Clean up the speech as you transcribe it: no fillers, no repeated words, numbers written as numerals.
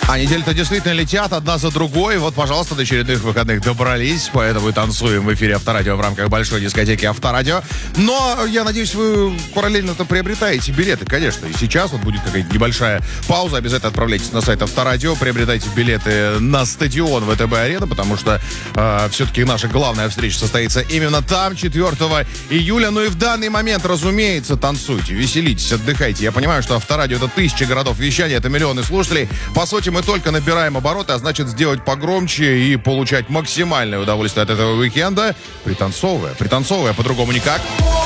А недели-то действительно летят одна за другой. Вот, пожалуйста, до очередных выходных добрались. Поэтому и танцуем в эфире Авторадио в рамках большой дискотеки Авторадио. Но, я надеюсь, вы параллельно-то приобретаете билеты, конечно. И сейчас вот будет какая-то небольшая пауза. Обязательно отправляйтесь на сайт Авторадио. Приобретайте билеты на стадион ВТБ-арена, потому что все-таки наша главная встреча состоится именно там, 4 июля. Ну и в данный момент, разумеется, танцуйте, веселитесь, отдыхайте. Я понимаю, что Авторадио — это тысячи городов вещания, это миллионы слушателей. По сути, мы только набираем обороты, а значит, сделать погромче и получать максимальное удовольствие от этого уикенда, пританцовывая по-другому никак.